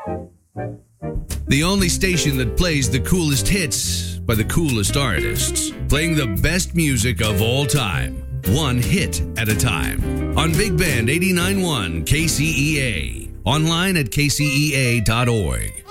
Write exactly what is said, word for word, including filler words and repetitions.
The only station that plays the coolest hits by the coolest artists, playing the best music of all time, one hit at a time. On Big Band eighty-nine point one K C E A, online at K C E A dot org.